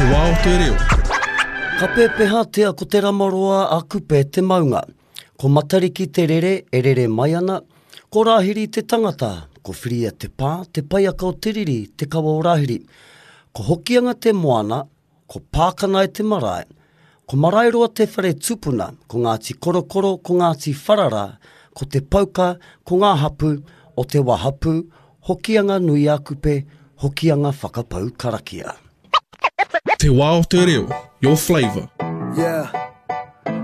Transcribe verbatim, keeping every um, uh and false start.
wā o te reo. Ka pēpeha tea ko te ramaroa a kupe te maunga. Ko matariki te rere, e rere mai ana. Ko rāhiri te tangata, ko whiria te pā, te paiaka o te riri, te kawa o rāhiri. Ko hokianga te moana, ko pākana e te marae. Ko marairoa te whare tupuna, ko Ngāti Korokoro, ko Ngāti Wharara, ko te pauka, ko ngā hapu, o te wahapu, hokianga nui a kupe, hokianga whakapau karakia. Te wā o te reo, your flavour. Yeah.